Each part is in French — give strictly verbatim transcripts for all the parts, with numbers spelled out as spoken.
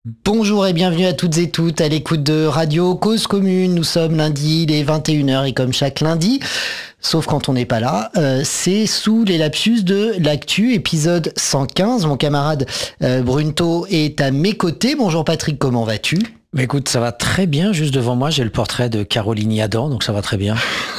Bonjour et bienvenue à toutes et toutes à l'écoute de Radio Cause Commune. Nous sommes lundi, il est vingt et une heures et comme chaque lundi, sauf quand on n'est pas là, euh, c'est sous les lapsus de l'actu, épisode cent quinze. Mon camarade euh, Brunto est à mes côtés. Bonjour Patrick, comment vas-tu ? Bah écoute, ça va très bien. Juste devant moi, j'ai le portrait de Caroline Yadan, donc ça va très bien.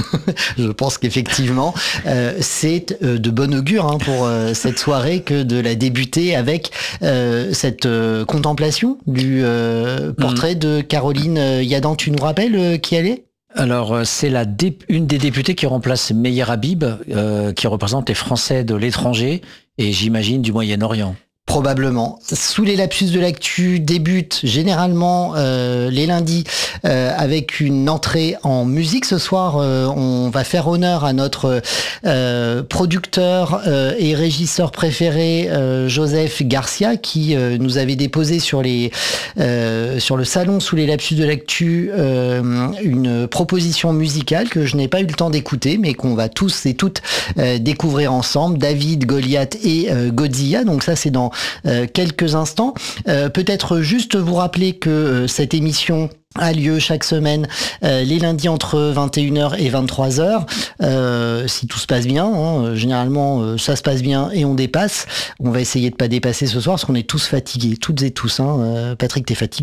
Je pense qu'effectivement, euh, c'est euh, de bon augure hein, pour euh, cette soirée que de la débuter avec euh, cette euh, contemplation du euh, portrait mmh. de Caroline Yadan. Tu nous rappelles euh, qui elle est ? Alors, c'est la dé- une des députées qui remplace Meyer Habib, euh, qui représente les Français de l'étranger et j'imagine du Moyen-Orient. Probablement. Sous les lapsus de l'actu débute généralement euh, les lundis euh, avec une entrée en musique. Ce soir, euh, on va faire honneur à notre euh, producteur euh, et régisseur préféré, euh, Joseph Garcia, qui euh, nous avait déposé sur les euh, sur le salon sous les lapsus de l'actu euh, une proposition musicale que je n'ai pas eu le temps d'écouter, mais qu'on va tous et toutes euh, découvrir ensemble. David, Goliath et euh, Godzilla. Donc ça, c'est dans Euh, quelques instants. Euh, peut-être juste vous rappeler que euh, cette émission a lieu chaque semaine euh, les lundis entre vingt et une heures et vingt-trois heures. Euh, si tout se passe bien, hein, généralement euh, ça se passe bien et on dépasse. On va essayer de pas dépasser ce soir parce qu'on est tous fatigués, toutes et tous. Hein. Euh, Patrick, t'es fatigué ?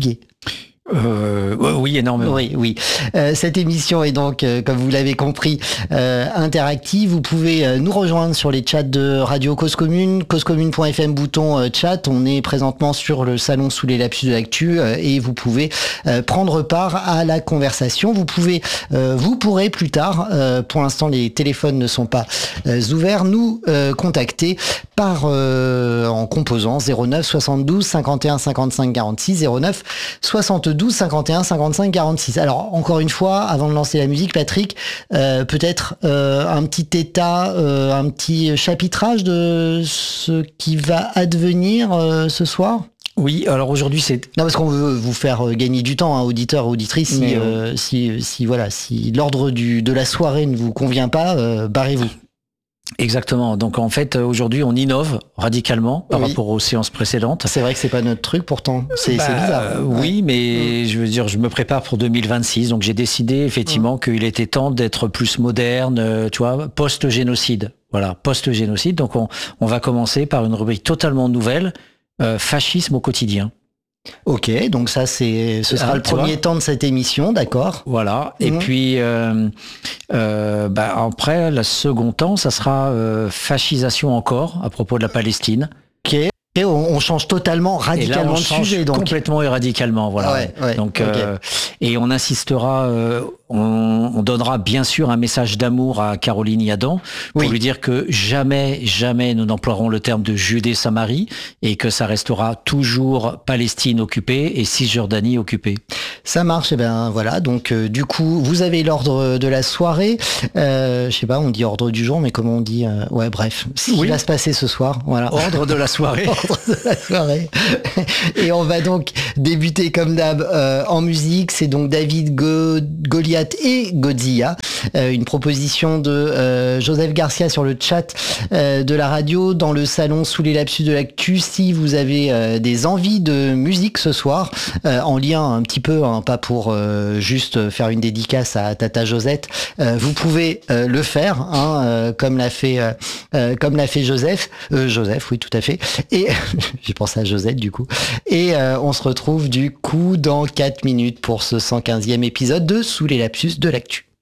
Euh, oui, énormément. Oui, oui. Euh, cette émission est donc, euh, comme vous l'avez compris, euh, interactive. Vous pouvez euh, nous rejoindre sur les chats de Radio Cause Commune, causecommune point f m, bouton euh, chat. On est présentement sur le salon sous les lapsus de l'actu euh, et vous pouvez euh, prendre part à la conversation. Vous pouvez, euh, vous pourrez plus tard, euh, pour l'instant les téléphones ne sont pas euh, ouverts, nous euh, contacter par euh, en composant zéro neuf soixante-douze cinquante et un cinquante-cinq quarante-six zéro neuf soixante-douze cinquante et un cinquante-cinq quarante-six. Alors encore une fois, avant de lancer la musique, Patrick, euh, peut-être euh, un petit état, euh, un petit chapitrage de ce qui va advenir euh, ce soir. Oui, alors aujourd'hui c'est... Non, parce qu'on veut vous faire gagner du temps, hein, auditeurs, auditrices, si, euh, si, si, voilà, si l'ordre du, de la soirée ne vous convient pas, euh, barrez-vous. Exactement. Donc en fait, aujourd'hui, on innove radicalement par oui. rapport aux séances précédentes. C'est vrai que c'est pas notre truc pourtant. C'est, bah, c'est bizarre. Euh, oui, mais mmh. je veux dire, je me prépare pour deux mille vingt-six, donc j'ai décidé effectivement mmh. qu'il était temps d'être plus moderne, tu vois, post-génocide. Voilà, post-génocide. Donc on, on va commencer par une rubrique totalement nouvelle, euh, fascisme au quotidien. Ok, donc ça c'est, ce sera ah, le premier vois. temps de cette émission, d'accord. Voilà, et mmh. puis euh, euh, bah, après, le second temps, ça sera euh, fascisation encore, à propos de la Palestine. Ok, et on, on change totalement, radicalement et là, on de change sujet. Donc. Complètement et radicalement, voilà. Ouais, ouais, donc, okay. euh, et on insistera, euh, on, on donnera bien sûr un message d'amour à Caroline Yadan pour oui. lui dire que jamais, jamais nous n'emploierons le terme de Judée-Samarie et que ça restera toujours Palestine occupée et Cisjordanie occupée. Ça marche, et ben voilà. Donc euh, du coup, vous avez l'ordre de la soirée. Euh, je sais pas, on dit ordre du jour, mais comment on dit euh, Ouais, bref. Ce qui oui. va se passer ce soir, voilà. Ordre de la soirée. Ordre de la soirée. Et on va donc débuter comme d'hab euh, en musique. C'est donc David, Go- Goliath et Godzilla. Euh, une proposition de euh, Joseph Garcia sur le chat euh, de la radio dans le salon sous les lapsus de l'actu. Si vous avez euh, des envies de musique ce soir, euh, en lien un petit peu, hein, pas pour euh, juste faire une dédicace à Tata Josette, euh, vous pouvez euh, le faire, hein, euh, comme l'a fait, euh, euh, comme l'a fait Joseph. Euh, Joseph, oui, tout à fait. Et j'ai pensé à Josette du coup. Et euh, on se retrouve du coup dans quatre minutes pour ce cent quinzième épisode de Sous les lapsus de l'actu.